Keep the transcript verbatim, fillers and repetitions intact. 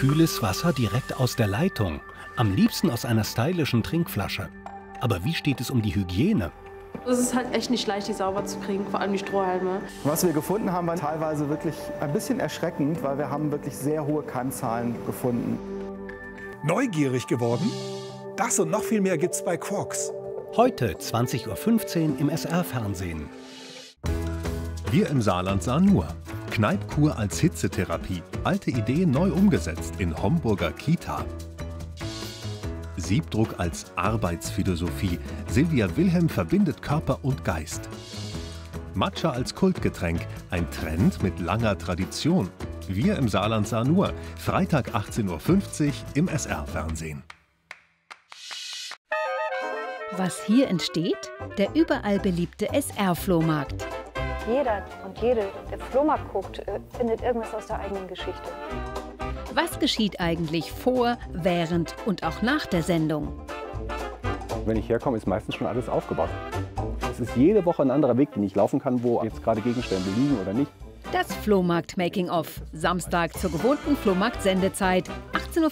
Kühles Wasser direkt aus der Leitung. Am liebsten aus einer stylischen Trinkflasche. Aber wie steht es um die Hygiene? Es ist halt echt nicht leicht, die sauber zu kriegen, vor allem die Strohhalme. Was wir gefunden haben, war teilweise wirklich ein bisschen erschreckend, weil wir haben wirklich sehr hohe Keimzahlen gefunden. Neugierig geworden? Das und noch viel mehr gibt's bei Quarks. Heute zwanzig Uhr fünfzehn im S R-Fernsehen. Wir im Saarland sahen nur. Kneipkur als Hitzetherapie. Alte Ideen neu umgesetzt in Homburger Kita. Siebdruck als Arbeitsphilosophie. Silvia Wilhelm verbindet Körper und Geist. Matcha als Kultgetränk. Ein Trend mit langer Tradition. Wir im Saarland sahen nur. Freitag achtzehn Uhr fünfzig im S R-Fernsehen. Was hier entsteht? Der überall beliebte S R-Flohmarkt. Jeder und jede, der Flohmarkt guckt, findet irgendwas aus der eigenen Geschichte. Was geschieht eigentlich vor, während und auch nach der Sendung? Wenn ich herkomme, ist meistens schon alles aufgebaut. Es ist jede Woche ein anderer Weg, den ich laufen kann, wo jetzt gerade Gegenstände liegen oder nicht. Das Flohmarkt Making of. Samstag zur gewohnten Flohmarkt-Sendezeit, achtzehn Uhr